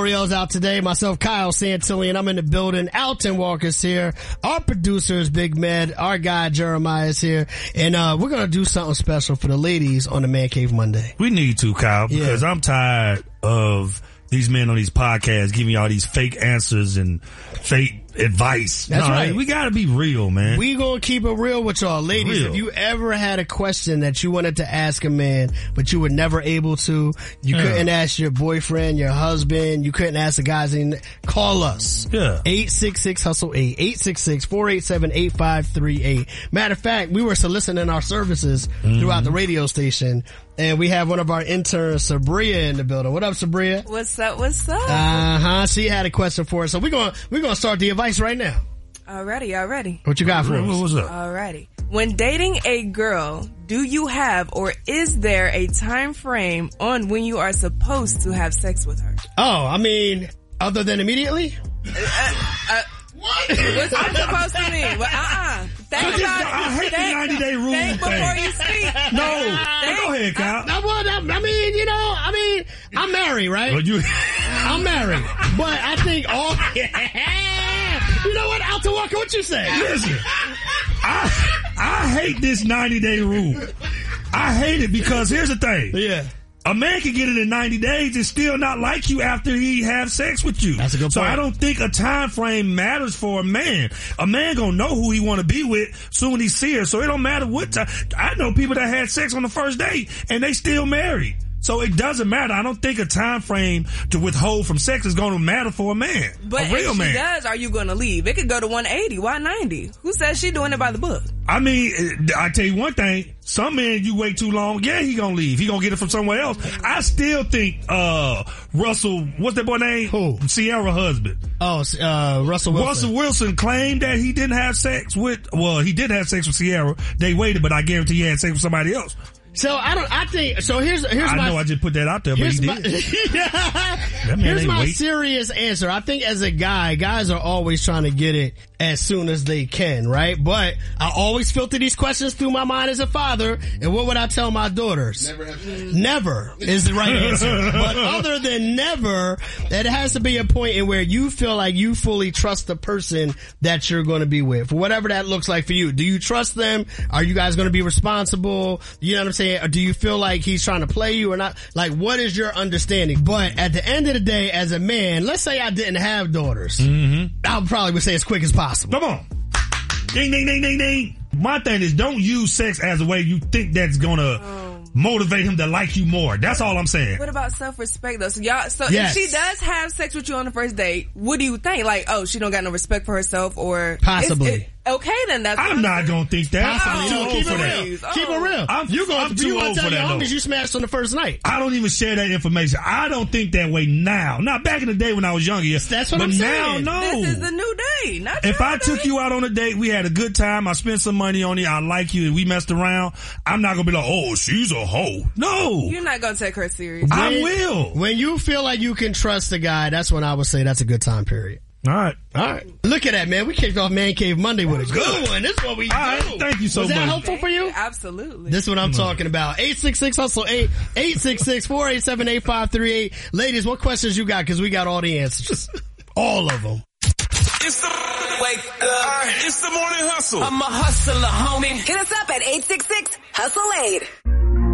Orioles out today. Myself, Kyle Santillian. I'm in the building. Alton Walker's here. Our producer is Big Med. Our guy Jeremiah is here. And we're going to do something special for the ladies on the Man Cave Monday. We need to, Kyle, because I'm tired of these men on these podcasts giving you all these fake answers and fake advice. That's right. We gotta be real, man. We gonna keep it real with y'all. Ladies, if you ever had a question that you wanted to ask a man, but you were never able to, you couldn't ask your boyfriend, your husband, you couldn't ask the guys in, call us. 866-HUSTLE-8, 866-487-8538. Matter of fact, we were soliciting our services throughout the radio station, and we have one of our interns, Sabria, in the building. What up, Sabria? What's up? She had a question for us. So we're gonna start the advice right now. Alrighty. What you got for us? What's up? Alrighty. When dating a girl, do you have or is there a time frame on when you are supposed to have sex with her? Oh, I mean, other than immediately? What? What's that supposed to mean? Well, Think about it. I hate the 90-day rule thing. Before you speak. No. Go ahead, Kyle. I'm married, right? I'm married. But I think you know what, Alton Walker, what you say? Listen, I hate this 90-day rule. I hate it because here's the thing. Yeah. A man can get it in 90 days and still not like you after he have sex with you. That's a good point. So I don't think a time frame matters for a man. A man gonna know who he want to be with soon he see her. So it don't matter what time. I know people that had sex on the first date and they still married. So it doesn't matter. I don't think a time frame to withhold from sex is going to matter for a man. But a real if man. she does, are you going to leave? It could go to 180. Why 90? Who says she doing it by the book? I mean, I tell you one thing. Some men, you wait too long, he gonna leave. He gonna get it from somewhere else. I still think, Russell, what's that boy name? Who? Sierra husband. Oh, Russell Wilson. Russell Wilson claimed that he didn't have sex with, he did have sex with Sierra. They waited, but I guarantee he had sex with somebody else. So here's I know I just put that out there, but he did. Here's my serious answer. I think as a guy, guys are always trying to get it as soon as they can, right? But I always filter these questions through my mind as a father. And what would I tell my daughters? Never is the right answer. But other than never, it has to be a point in where you feel like you fully trust the person that you're going to be with, whatever that looks like for you. Do you trust them? Are you guys going to be responsible? You know what I'm saying? Or do you feel like he's trying to play you or not? Like, what is your understanding? But at the end of the day, as a man, let's say I didn't have daughters. I probably would say as quick as possible. Come on. Ding, ding, ding, ding, ding. My thing is, don't use sex as a way you think that's gonna motivate him to like you more. That's all I'm saying. What about self-respect though? So if she does have sex with you on the first date, what do you think? Like, she don't got no respect for herself, or possibly. Okay, then that's. I'm not gonna think that. Possibly. I'm too old for that. Keep it real. I'm too old tell for your that. homies you smashed on the first night. I don't even share that information. I don't think that way now. Not back in the day when I was younger. That's what I'm saying. Now, no. This is the new day. Not if I took you out on a date, we had a good time, I spent some money on you, I like you, and we messed around, I'm not gonna be like, oh, she's a hoe. No. You're not gonna take her serious. I will. When you feel like you can trust a guy, that's when I would say that's a good time period. All right. Look at that, man. We kicked off Man Cave Monday with a good one. This is what we do. Thank you so much. Was that helpful for you? Absolutely. This is what I'm talking about. 866-HUSTLE-8, 866-487-8538. Ladies, what questions you got? Because we got all the answers. All of them. It's the wake up. It's the morning hustle. I'm a hustler, homie. Hit us up at 866-HUSTLE-8.